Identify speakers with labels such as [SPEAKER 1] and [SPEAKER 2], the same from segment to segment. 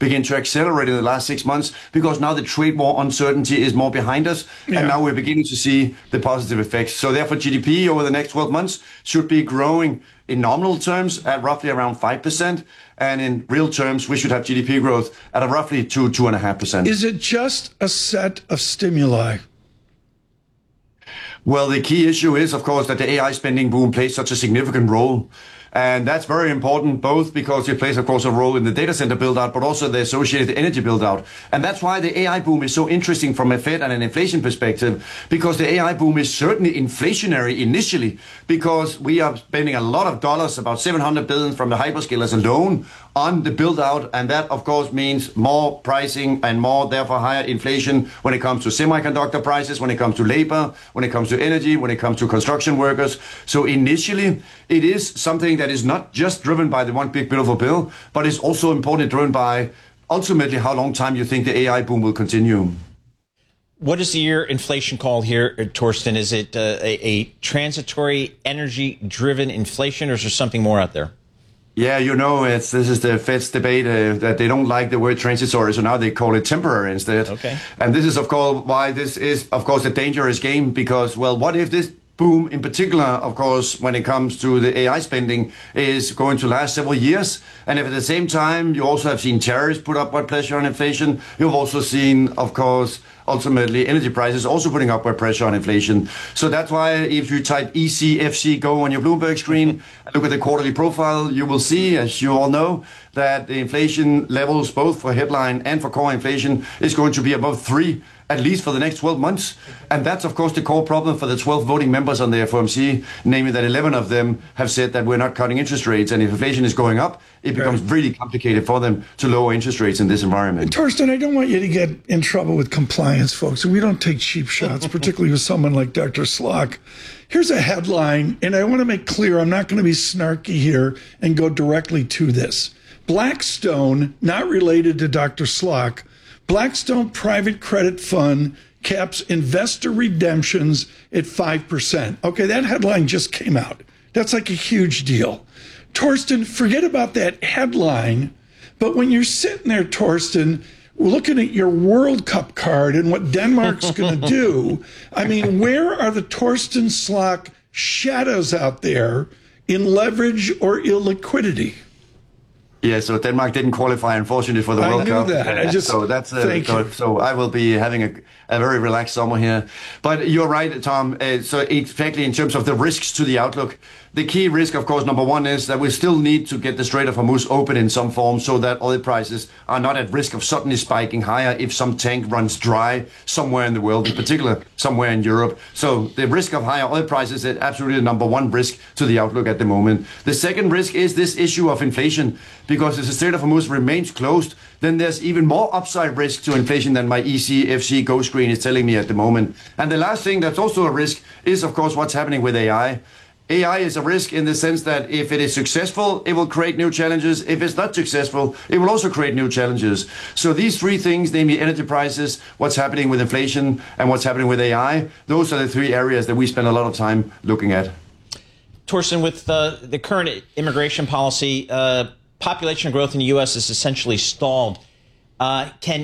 [SPEAKER 1] begin to accelerate in the last 6 months because now the trade war uncertainty is more behind us. Yeah. And now we're beginning to see the positive effects. So therefore, GDP over the next 12 months should be growing in nominal terms at roughly around 5%. And in real terms, we should have GDP growth at a roughly 2.5%.
[SPEAKER 2] Is it just a set of stimuli?
[SPEAKER 1] Well, the key issue is, of course, that the AI spending boom plays such a significant role. And that's very important, both because it plays, of course, a role in the data center build-out, but also the associated energy build-out. And that's why the AI boom is so interesting from a Fed and an inflation perspective, because the AI boom is certainly inflationary initially, because we are spending a lot of dollars, about $700 billion from the hyperscalers alone, on the build-out. And that, of course, means more pricing and more, therefore, higher inflation when it comes to semiconductor prices, when it comes to labor, when it comes to energy, when it comes to construction workers. So initially, it is something that is not just driven by the one big beautiful bill, but is also importantly driven by ultimately how long time you think the AI boom will continue.
[SPEAKER 3] What is your inflation call here, Torsten? Is it a transitory energy-driven inflation, or is there something more out there?
[SPEAKER 1] Yeah, this is the Fed's debate that they don't like the word transitory, so now they call it temporary instead.
[SPEAKER 3] Okay.
[SPEAKER 1] And this is, of course, why this is, of course, a dangerous game, because, well, what if this boom, in particular, of course, when it comes to the AI spending, is going to last several years? And if at the same time you also have seen tariffs put upward pressure on inflation, you've also seen, of course, ultimately energy prices also putting upward pressure on inflation. So that's why if you type ECFC Go on your Bloomberg screen and look at the quarterly profile, you will see, as you all know, that the inflation levels, both for headline and for core inflation, is going to be above 3, at least for the next 12 months. And that's, of course, the core problem for the 12 voting members on the FOMC, namely that 11 of them have said that we're not cutting interest rates. And if inflation is going up, it becomes really complicated for them to lower interest rates in this environment.
[SPEAKER 2] Torsten, I don't want you to get in trouble with compliance, folks. We don't take cheap shots, particularly with someone like Dr. Slok. Here's a headline, and I want to make clear I'm not going to be snarky here and go directly to this. Blackstone, not related to Dr. Slok, Blackstone Private Credit Fund caps investor redemptions at 5%. Okay, that headline just came out. That's like a huge deal. Torsten, forget about that headline, but when you're sitting there, Torsten, looking at your World Cup card and what Denmark's going to do, I mean, where are the Torsten Slok shadows out there in leverage or illiquidity?
[SPEAKER 1] Yeah, so Denmark didn't qualify, unfortunately, for the World Cup.
[SPEAKER 2] I knew that.
[SPEAKER 1] So that's so I will be having a very relaxed summer here. But you're right, Tom. So exactly in terms of the risks to the outlook, the key risk, of course, number one is that we still need to get the Strait of Hormuz open in some form so that oil prices are not at risk of suddenly spiking higher if some tank runs dry somewhere in the world, in particular somewhere in Europe. So the risk of higher oil prices is absolutely the number one risk to the outlook at the moment. The second risk is this issue of inflation, because if the Strait of Hormuz remains closed, then there's even more upside risk to inflation than my ECFC Go screen is telling me at the moment. And the last thing that's also a risk is, of course, what's happening with AI. AI is a risk in the sense that if it is successful, it will create new challenges. If it's not successful, it will also create new challenges. So these three things, namely energy prices, what's happening with inflation, and what's happening with AI, those are the three areas that we spend a lot of time looking at.
[SPEAKER 3] Torsten, with the current immigration policy, population growth in the U.S. is essentially stalled. Can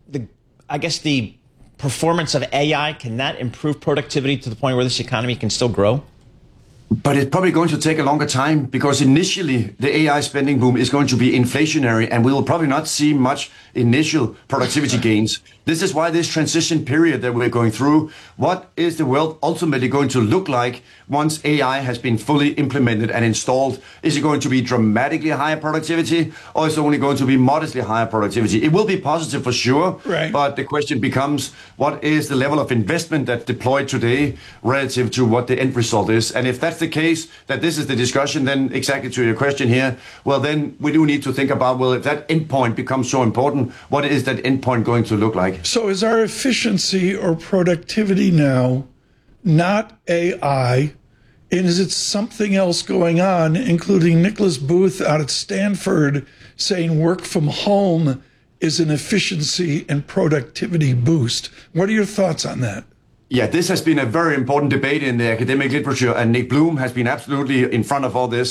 [SPEAKER 3] the performance of AI, can that improve productivity to the point where this economy can still grow?
[SPEAKER 1] But it's probably going to take a longer time, because initially the AI spending boom is going to be inflationary, and we will probably not see much initial productivity gains. This is why this transition period that we're going through, what is the world ultimately going to look like once AI has been fully implemented and installed? Is it going to be dramatically higher productivity, or is it only going to be modestly higher productivity? It will be positive for sure,
[SPEAKER 2] right.
[SPEAKER 1] But the question becomes, what is the level of investment that's deployed today relative to what the end result is? And if that's the case, that this is the discussion, then exactly to your question here, well, then we do need to think about, well, if that endpoint becomes so important, what is that endpoint going to look like?
[SPEAKER 2] So is our efficiency or productivity now not AI, and is it something else going on, including Nicholas Booth out at Stanford saying work from home is an efficiency and productivity boost? What are your thoughts on that?
[SPEAKER 1] Yeah, this has been a very important debate in the academic literature, and Nick Bloom has been absolutely in front of all this.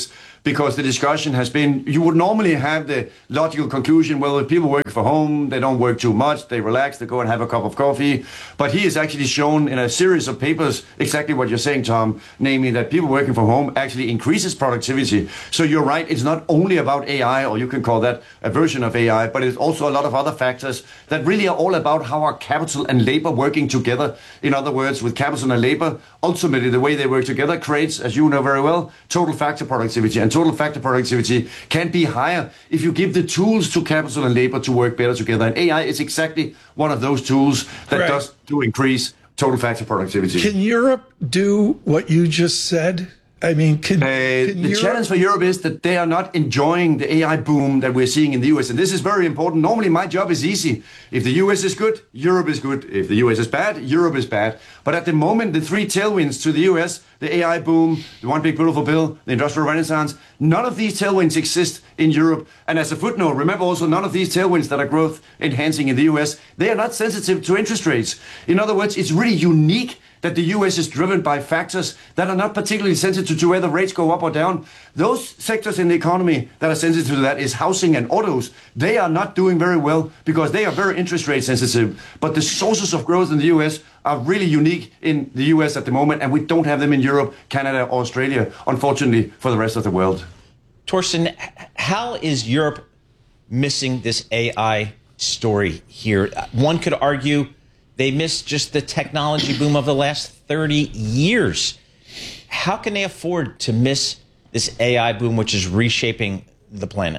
[SPEAKER 1] because the discussion has been, you would normally have the logical conclusion, well, if people work from home, they don't work too much, they relax, they go and have a cup of coffee. But he has actually shown in a series of papers exactly what you're saying, Tom, namely that people working from home actually increases productivity. So you're right, it's not only about AI, or you can call that a version of AI, but it's also a lot of other factors that really are all about how are capital and labor working together. In other words, with capital and labor, ultimately the way they work together creates, as you know very well, total factor productivity. And total factor productivity can be higher if you give the tools to capital and labor to work better together. And AI is exactly one of those tools that does to increase total factor productivity.
[SPEAKER 2] Can Europe do what you just said? I mean,
[SPEAKER 1] the challenge for Europe is that they are not enjoying the AI boom that we're seeing in the US. And this is very important. Normally, my job is easy. If the US is good, Europe is good. If the US is bad, Europe is bad. But at the moment, the three tailwinds to the US, the AI boom, the One Big Beautiful Bill, the Industrial Renaissance, none of these tailwinds exist in Europe. And as a footnote, remember also none of these tailwinds that are growth enhancing in the US, they are not sensitive to interest rates. In other words, it's really unique that the US is driven by factors that are not particularly sensitive to whether rates go up or down. Those sectors in the economy that are sensitive to that is housing and autos. They are not doing very well because they are very interest rate sensitive. But the sources of growth in the US are really unique in the US at the moment, and we don't have them in Europe, Canada, or Australia, unfortunately, for the rest of the world.
[SPEAKER 3] Torsten, how is Europe missing this AI story here? One could argue they missed just the technology boom of the last 30 years. How can they afford to miss this AI boom, which is reshaping the planet?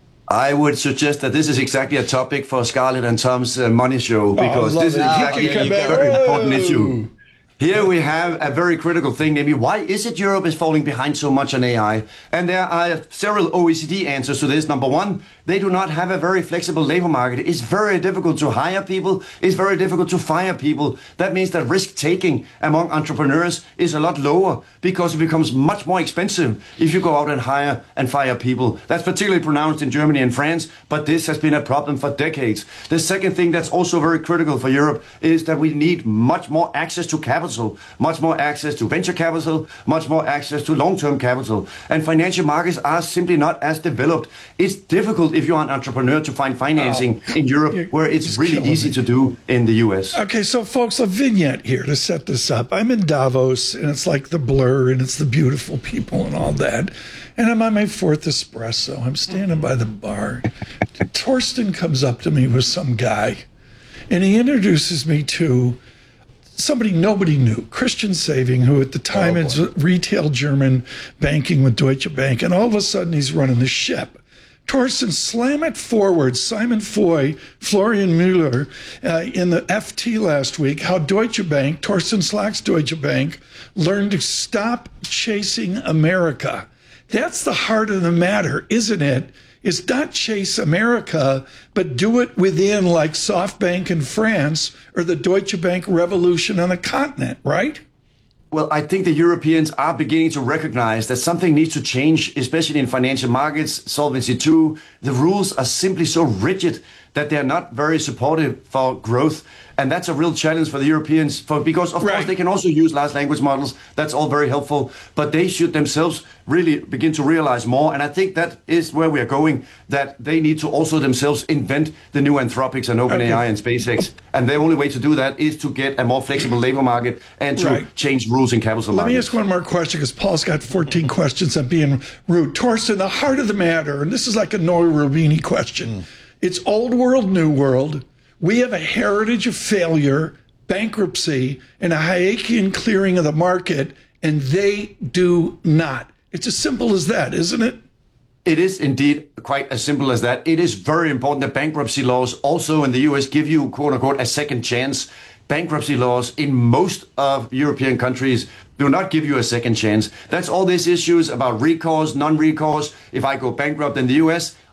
[SPEAKER 1] I would suggest that this is exactly a topic for Scarlett and Tom's Money Show, because this is exactly a very important issue. Here we have a very critical thing, namely, why is it Europe is falling behind so much on AI? And there are several OECD answers to this. Number one, they do not have a very flexible labor market. It's very difficult to hire people. It's very difficult to fire people. That means that risk-taking among entrepreneurs is a lot lower because it becomes much more expensive if you go out and hire and fire people. That's particularly pronounced in Germany and France, but this has been a problem for decades. The second thing that's also very critical for Europe is that we need much more access to capital. Much more access to venture capital, much more access to long-term capital. And financial markets are simply not as developed. It's difficult if you're an entrepreneur to find financing in Europe, where it's really easy to do in the US.
[SPEAKER 2] Okay, so folks, a vignette here to set this up. I'm in Davos, and it's like the blur, and it's the beautiful people and all that. And I'm on my fourth espresso. I'm standing by the bar. Torsten comes up to me with some guy, and he introduces me to somebody nobody knew, Christian Saving, who at the time is retail German banking with Deutsche Bank, and all of a sudden he's running the ship. Torsten, slam it forward. Simon Foy, Florian Müller, in the FT last week, how Deutsche Bank, Torsten Slag's Deutsche Bank, learned to stop chasing America. That's the heart of the matter, isn't it? Is not chase America, but do it within, like SoftBank in France or the Deutsche Bank revolution on the continent, right?
[SPEAKER 1] Well, I think the Europeans are beginning to recognize that something needs to change, especially in financial markets, Solvency II. The rules are simply so rigid that they're not very supportive for growth. And that's a real challenge for the Europeans, because, of course, they can also use large language models. That's all very helpful. But they should themselves really begin to realize more. And I think that is where we are going, that they need to also themselves invent the new Anthropics and OpenAI and SpaceX. And the only way to do that is to get a more flexible labor market and to change rules in capital markets.
[SPEAKER 2] Let me ask one more question, because Paul's got 14 questions on being rude. Torsten, the heart of the matter, and this is like a Noah Rubini question. It's old world, new world. We have a heritage of failure, bankruptcy, and a Hayekian clearing of the market, and they do not. It's as simple as that, isn't it?
[SPEAKER 1] It is indeed quite as simple as that. It is very important that bankruptcy laws also in the US give you, quote unquote, a second chance. Bankruptcy laws in most of European countries do not give you a second chance. That's all these issues about recourse, non-recourse. If I go bankrupt in the US,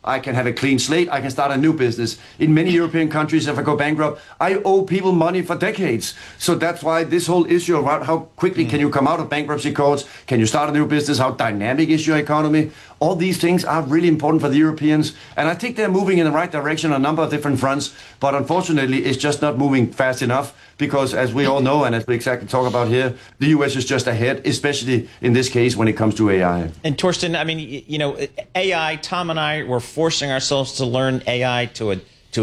[SPEAKER 1] I can have a clean slate. I can start a new business. In many European countries, if I go bankrupt, I owe people money for decades. So that's why this whole issue about how quickly can you come out of bankruptcy courts, can you start a new business, how dynamic is your economy, all these things are really important for the Europeans. And I think they're moving in the right direction on a number of different fronts. But unfortunately, it's just not moving fast enough because, as we all know, and as we exactly talk about here, the U.S. is just ahead, especially in this case when it comes to AI.
[SPEAKER 3] And Torsten, I mean, AI, Tom and I were forcing ourselves to learn AI to